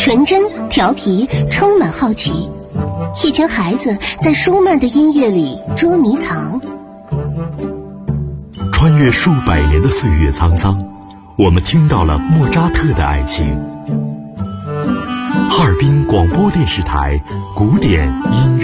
纯真、调皮，充满好奇。一群孩子在舒曼的音乐里捉迷藏。 穿越数百年的岁月沧桑，我们听到了莫扎特的爱情。哈尔滨广播电视台古典音乐。